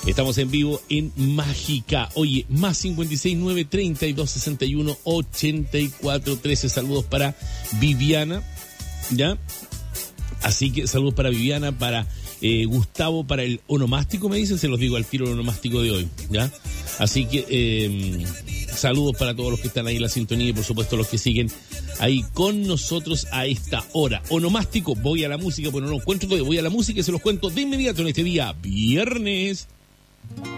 Estamos en vivo en Mágica. Oye, más 569-3261-8413. Saludos para Viviana, ¿ya? Así que saludos para Viviana, para Gustavo, para el onomástico, me dicen, se los digo al tiro el onomástico de hoy, ¿ya? Así que saludos para todos los que están ahí en la sintonía y por supuesto los que siguen ahí con nosotros a esta hora. Onomástico, voy a la música, bueno, no lo encuentro todavía, voy a la música y se los cuento de inmediato en este día, viernes.